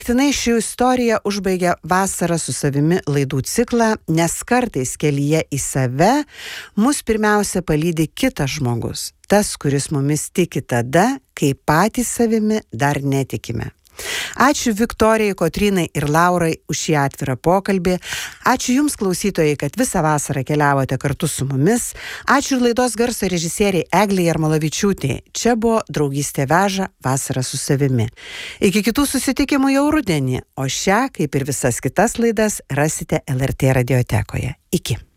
Tinai ši istorija užbaigia vasarą su savimi laidų ciklą, nes kartais kelyje į save mus pirmiausia palydi kitas žmogus, tas, kuris mumis tiki tada, kai patys savimi dar netikime. Ačiū Viktorijai, Kotrynai ir Laurai už šį atvirą pokalbį. Ačiū Jums, klausytojai, kad visą vasarą keliavote kartu su mumis. Ačiū ir laidos garso režisieriai Eglei Jarmolavičiūtei. Čia buvo Draugystė veža vasara su savimi. Iki kitų susitikimų jau rudenį, o šią, kaip ir visas kitas laidas, rasite LRT radiotekoje. Iki.